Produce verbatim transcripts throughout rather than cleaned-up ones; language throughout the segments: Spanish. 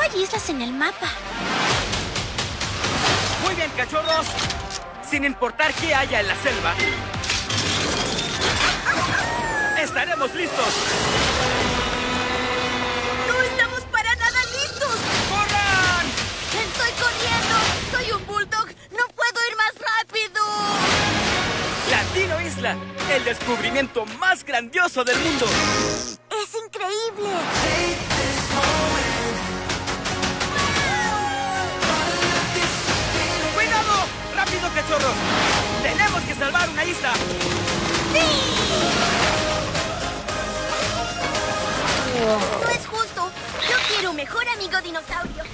hay islas en el mapa. Muy bien, cachorros. Sin importar qué haya en la selva, estaremos listos. ¡No estamos para nada listos! ¡Corran! ¡Estoy corriendo! ¡Soy un bulldog! ¡No puedo ir más rápido! La Dino Isla, el descubrimiento más grandioso del mundo. ¡Es increíble! ¡Cuidado! ¡Rápido, cachorros! ¡Tenemos que salvar una isla! No es justo. Yo quiero un mejor amigo dinosaurio.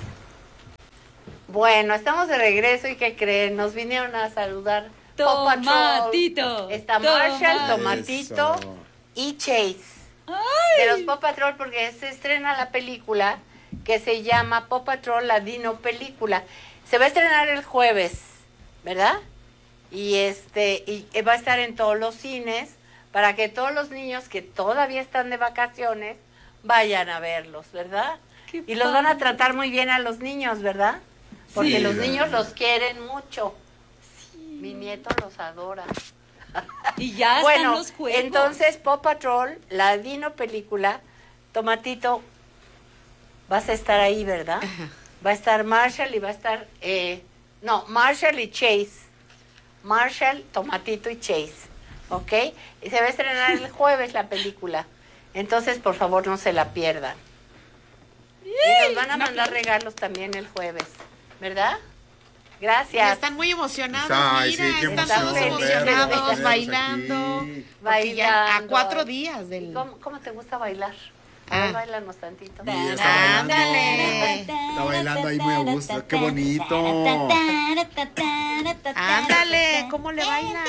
Bueno, estamos de regreso y ¿qué creen? Nos vinieron a saludar Paw Patrol. Tomatito. Está Marshall, Toma- Tomatito Eso. y Chase. Ay. De los Paw Patrol, porque se estrena la película que se llama Paw Patrol, la Dino Película. Se va a estrenar el jueves, ¿verdad? Y este y va a estar en todos los cines para que todos los niños que todavía están de vacaciones vayan a verlos, ¿verdad? Qué Y los van a padre. tratar muy bien a los niños, ¿verdad? Porque Sí. los niños los quieren mucho. Mi nieto los adora. Y ya Bueno, están los juegos. entonces Paw Patrol, la Dino Película, Tomatito, vas a estar ahí, ¿verdad? Va a estar Marshall y va a estar, eh, no, Marshall y Chase. Marshall, Tomatito y Chase, ¿ok? Y se va a estrenar el jueves la película. Entonces, por favor, no se la pierdan. Y nos van a mandar regalos también el jueves, ¿verdad? Gracias. Ya están muy emocionados, Ay, mira, sí, qué están emoción todos verlos, emocionados, verlos bailando. aquí. Porque ya a Bailando. cuatro días del... ¿Cómo, cómo te gusta bailar? A Ah. ver, bailanos tantito. Sí, está bailando. Ándale. Está bailando ahí muy a gusto. Qué bonito. Ándale, ¿cómo le baila?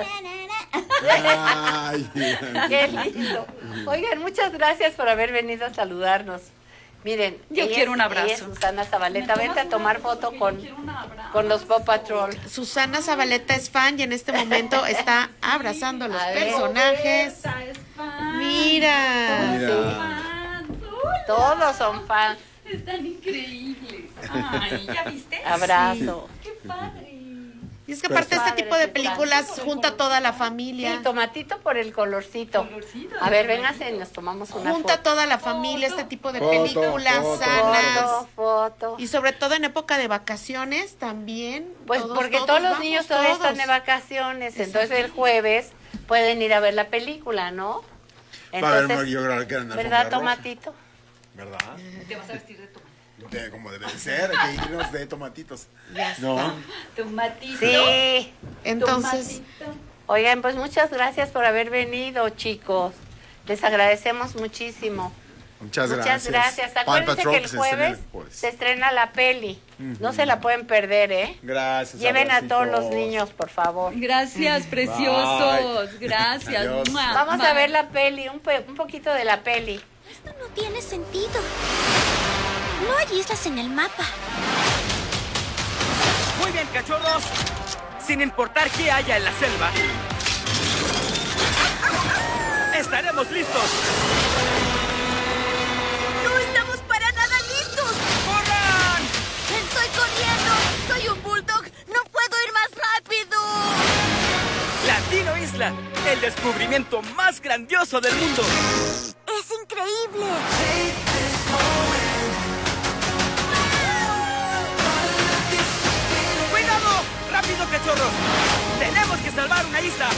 Ay. Qué lindo. Oigan, muchas gracias por haber venido a saludarnos. Miren, Yo ella quiero es- un abrazo. ella es Susana Zabaleta. ¿Me Vente tomas a tomar una foto Yo con, quiero un abrazo. con los Paw Patrol. Susana Zabaleta es fan y en este momento está abrazando a los A ver. personajes. Roberta es fan. Mira. Mira. Fan. Hola. Todos son fans. Están increíbles. Ay, ¿ya viste? Abrazo. Qué padre. Y es que aparte este Padre, tipo de qué películas padre. junta a toda la Sí, familia. Tomatito por el colorcito. Colorcito, A ver, colorcito. véngase, nos tomamos una Junta a foto. toda la familia este tipo de Foto, películas foto. sanas. Foto, foto. Y sobre todo en época de vacaciones también. Pues todos, porque todos, los vamos, niños todavía todos. están de vacaciones, entonces el jueves pueden ir a ver la película, ¿no? Va a haber, Entonces, yo creo que en la ¿verdad, alfombra roja, Tomatito? ¿Verdad? Te vas a vestir de tomate. De- como debe de ser, hay que irnos de tomatitos. Ya No. está. Tomatito. Sí. Entonces, Tomatito. Oigan, pues muchas gracias por haber venido, chicos. Les agradecemos muchísimo. Muchas gracias. Muchas gracias. Paw Acuérdense Patrol, que el se estrena jueves el jueves. se estrena la peli. No se la pueden perder, ¿eh? Gracias. Lleven a todos los abracitos. niños, por favor. Gracias, preciosos. Gracias. Adiós. Mua, Vamos mua. a ver la peli, un, pe- un poquito de la peli. Esto no tiene sentido. No hay islas en el mapa. Muy bien, cachorros. Sin importar qué haya en la selva, estaremos listos. ¡No estamos para nada listos! ¡Corran! ¡Estoy corriendo! ¡Soy un bulldog! ¡No puedo ir más rápido! La Dino Isla, el descubrimiento más grandioso del mundo. ¡Es increíble! ¡Cuidado! ¡Rápido, cachorros! ¡Tenemos que salvar una isla!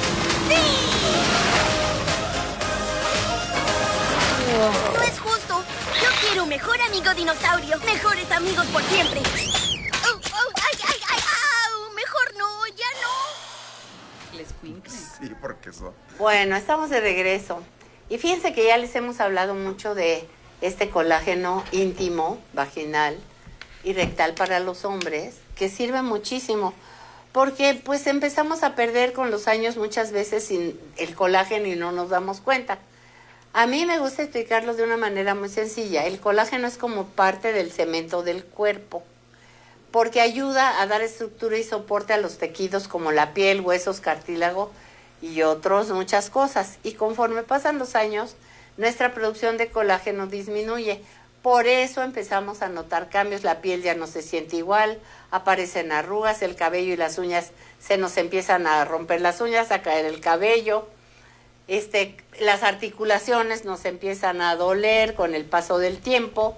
No es justo. Yo quiero un mejor amigo dinosaurio. Mejores amigos por siempre. ¡Oh, oh, ay, ay, ay! ¡Au! Mejor no, ya no. Les cuincle. Sí, porque eso. Bueno, estamos de regreso. Y fíjense que ya les hemos hablado mucho de este colágeno íntimo, vaginal y rectal para los hombres, que sirve muchísimo. Porque pues empezamos a perder con los años muchas veces sin el colágeno y no nos damos cuenta. A mí me gusta explicarlo de una manera muy sencilla. El colágeno es como parte del cemento del cuerpo, porque ayuda a dar estructura y soporte a los tejidos como la piel, huesos, cartílago y otros muchas cosas. Y conforme pasan los años, nuestra producción de colágeno disminuye. Por eso empezamos a notar cambios, la piel ya no se siente igual, aparecen arrugas, el cabello y las uñas, se nos empiezan a romper las uñas, a caer el cabello, este, las articulaciones nos empiezan a doler con el paso del tiempo.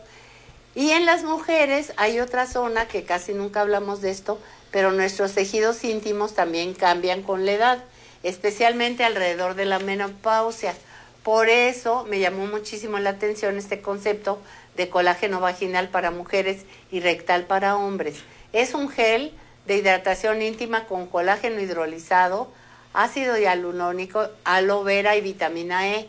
Y en las mujeres hay otra zona que casi nunca hablamos de esto, pero nuestros tejidos íntimos también cambian con la edad, especialmente alrededor de la menopausia. Por eso me llamó muchísimo la atención este concepto de colágeno vaginal para mujeres y rectal para hombres. Es un gel de hidratación íntima con colágeno hidrolizado, ácido hialurónico, aloe vera y vitamina E,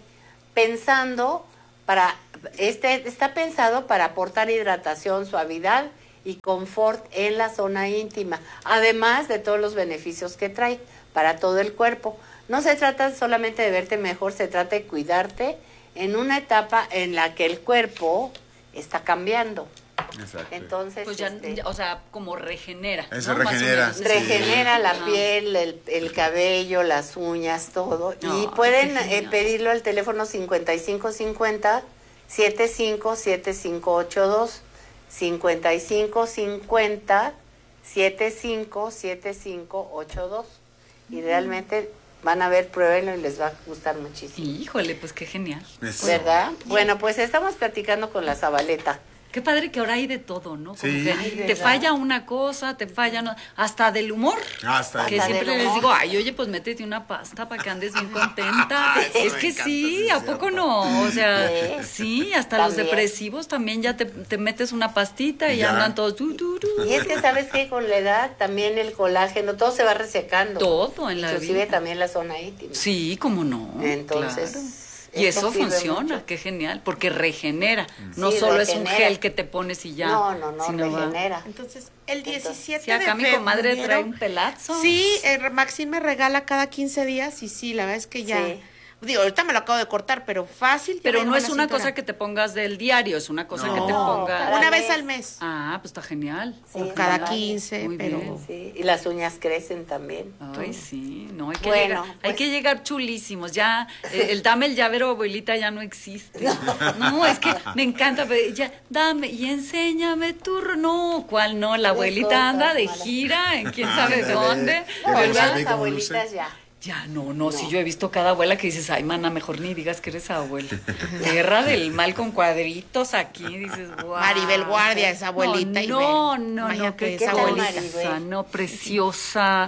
pensando para este está pensado para aportar hidratación, suavidad y confort en la zona íntima, además de todos los beneficios que trae para todo el cuerpo. No se trata solamente de verte mejor, se trata de cuidarte en una etapa en la que el cuerpo está cambiando. Exacto. Entonces, Pues ya, este, ya, o sea, como regenera. Eso ¿no? Más o regenera. menos. regenera la Ajá. piel, el, el cabello, las uñas, todo. Y Ay, pueden qué eh, genial. pedirlo al teléfono cincuenta y cinco cincuenta, setenta y cinco, setenta y cinco ochenta y dos, cincuenta y cinco cincuenta, setenta y cinco, setenta y cinco ochenta y dos. Y realmente van a ver, pruébenlo y les va a gustar muchísimo. Híjole, pues qué genial. Eso. ¿Verdad? Bueno, pues estamos platicando con la Zabaleta. Qué padre que ahora hay de todo, ¿no? Como Sí. que Ay, te ¿verdad? falla una cosa, te falla no- hasta del humor. Hasta Que Hasta siempre del les humor. digo, ay, oye, pues métete una pasta para que andes bien contenta. Eso Es me que encanta, sí, sí, ¿a es poco cierto. no? O sea, Sí. sí, hasta los También. depresivos también ya te, te metes una pastita y Ya. andan todos tu, tu, tu. Y es que, ¿sabes qué? Con la edad también el colágeno, todo se va resecando. Todo en la Inclusive vida. también la zona íntima. Sí, cómo no. Entonces, claro. Y esto eso sirve funciona, mucho. qué genial, porque regenera. No Sí, solo es un regenera. gel que te pones y ya. No, no, no, sino va- regenera. Entonces, el diecisiete Sí, acá de mi comadre febrero- trae un pelazo. Sí, eh, Maxine me regala cada quince días y sí, la verdad es que ya... Sí. Digo, ahorita me lo acabo de cortar, pero fácil. Pero tiene no es buena una cintura. cosa que te pongas del diario, es una cosa No. que te No, pongas. cada Una mes. vez al mes. Ah, pues está genial. Sí, o cada está padre. quince, Muy pero... bien. Sí, y las uñas crecen también. Ay, sí, no, hay que, Bueno, llegar, hay pues- que llegar chulísimos. Ya, eh, el dame el llavero, abuelita, ya no existe. No, es que me encanta, pero ya, dame y enséñame tu... ro-". No, ¿cuál no? La abuelita cosas anda de malas. gira, en quién sabe Ándale. dónde, No, ¿Verdad? ya ¿verdad? las ¿Cómo abuelitas luce? ya. Ya, no, no, sí, yo he visto cada abuela que dices, ay, mana, mejor ni digas que eres abuela. Tierra del mal con cuadritos aquí, dices, guau. Maribel Guardia, esa abuelita, y No, ven, no, no, imagínate qué, esa qué abuelita. abuelita, no, preciosa,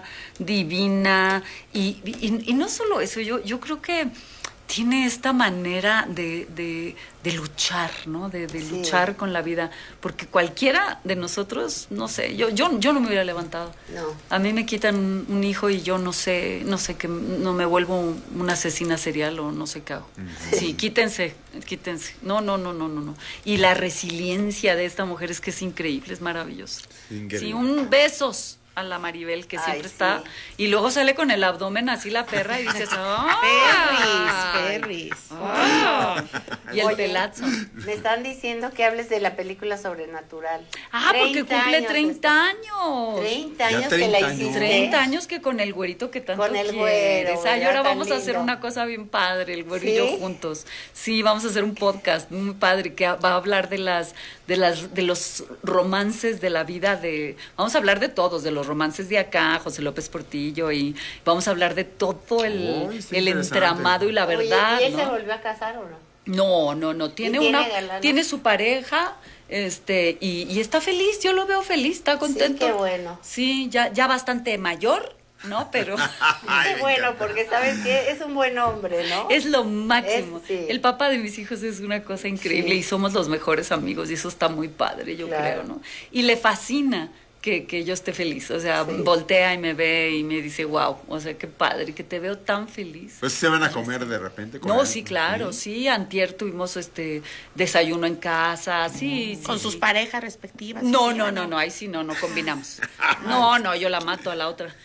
divina, y, y, y no solo eso, yo, yo creo que tiene esta manera de, de, de luchar, ¿no? De, de Sí. luchar con la vida, porque cualquiera de nosotros, no sé, yo, yo, yo no me hubiera levantado. No. A mí me quitan un, un hijo y yo no sé, no sé que no me vuelvo un- una asesina serial o no sé qué hago. Sí, quítense, quítense. No, no, no, no, no, no. Y la resiliencia de esta mujer es que es increíble, es maravilloso. Increíble. Sí, un besos a la Maribel que Ay, siempre sí. está y luego sale con el abdomen así la perra y dices, ¡ay! Perris, perris. Ah. Y el Oye, pelazo. Me están diciendo que hables de la película Sobrenatural. Ah, porque treinta cumple años treinta años. treinta Ya años que treinta la años. hiciste. treinta años que con el güerito que tanto Con el quieres. güero, Ay, ¿verdad? ahora Tan vamos a hacer lindo. una cosa bien padre, el güero y yo ¿Sí? juntos. Sí, vamos a hacer un podcast muy padre que va a hablar de las de las de los romances de la vida de vamos a hablar de todos, de los romances de acá, José López Portillo, y vamos a hablar de todo el, Uy, está el interesante. entramado y la Oye, verdad, ¿y él se ¿no? volvió a casar o no? No, no, no, tiene, tiene una galana? tiene su pareja, este, y, y está feliz, yo lo veo feliz, está contento. qué bueno. Sí, ya, ya bastante mayor, ¿no? Pero Qué bueno, porque ¿sabes qué? Es un buen hombre, ¿no? es lo máximo. Es- sí. El papá de mis hijos es una cosa increíble Sí. y somos los mejores amigos y eso está muy padre, yo Claro. creo, ¿no? Y le fascina que, que yo esté feliz, o sea, Sí. voltea y me ve y me dice, wow, o sea, qué padre, que te veo tan feliz. Pues se van a comer de repente con No, él. sí, claro, sí, antier tuvimos este desayuno en casa, sí, sí, Con sí. sus parejas respectivas. No, sí, no, bueno. no, no, ahí sí no, no combinamos. No, no, yo la mato a la otra.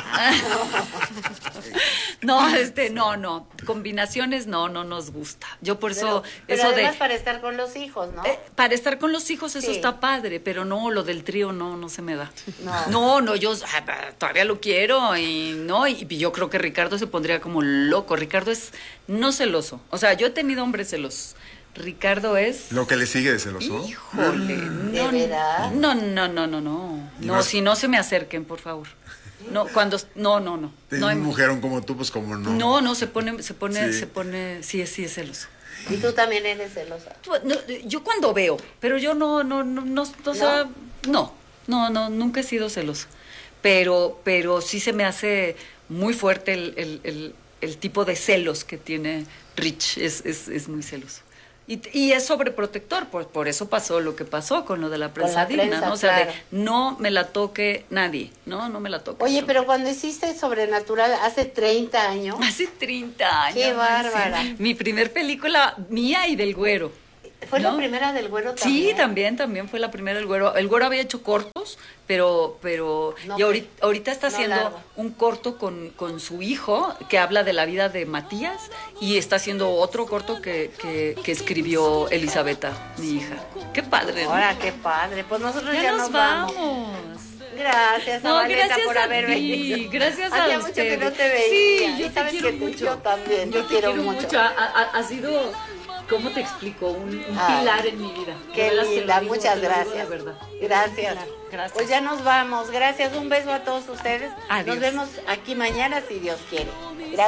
No, este, no, no, combinaciones no, no nos gusta. Yo por eso, Pero, pero eso además de... para estar con los hijos, ¿no? eh, para estar con los hijos eso Sí. está padre, pero no, lo del trío no, no se me da. No. No, no, yo ah, todavía lo quiero y no, y yo creo que Ricardo se pondría como loco. Ricardo es no celoso, o sea, yo he tenido hombres celosos, Ricardo es... ¿Lo que le sigue de celoso? Híjole, ¿De no, veras? no, no, no, no, no, Y no, más- si no se me acerquen, por favor. No, cuando, no, no, no. De No, un hay- mujerón como tú, pues como no. no, no, se pone, se pone, Sí. se pone, sí, sí es celoso. Y tú también eres celosa. No, yo cuando veo, pero yo no, no, no, no, o sea, no, no, no, nunca he sido celosa. Pero, pero sí se me hace muy fuerte el, el, el, el tipo de celos que tiene Rich, es, es, es muy celoso. Y, y es sobreprotector, por, por eso pasó lo que pasó con lo de la Con prensa la digna, prensa, ¿no? O sea, claro. de no me la toque nadie, ¿no? No me la toque. Oye, Eso. pero cuando hiciste Sobrenatural hace treinta años, Hace treinta años. ¡Qué ¿no? bárbara! Sí. Mi primer película mía y del Güero. ¿fue ¿no? la primera del Güero también? Sí, también, también fue la primera del Güero. El Güero había hecho cortos, pero, pero No, y ahorita, ahorita está no haciendo largo. un corto con, con su hijo que habla de la vida de Matías y está haciendo otro corto que, que, que escribió Elisabetta, mi hija. Qué padre, ¿no? Ahora, qué padre. Pues nosotros ya, ya nos nos vamos. vamos. Gracias, No, Zabaleta, gracias por a haber ti, venido. gracias a Hacía mucho que ustedes. no te veía. Sí, yo Y te sabes quiero que te- mucho. Yo también, Yo te, te quiero mucho. Ha, ha- ha sido, ¿cómo te explico? Un, un Ay, pilar en mi vida. De Qué veras te lo linda, digo, muchas te lo digo gracias. de verdad. Gracias. Gracias. Pues ya nos vamos. Gracias, un beso a todos ustedes. Adiós. Nos vemos aquí mañana si Dios quiere. Gracias.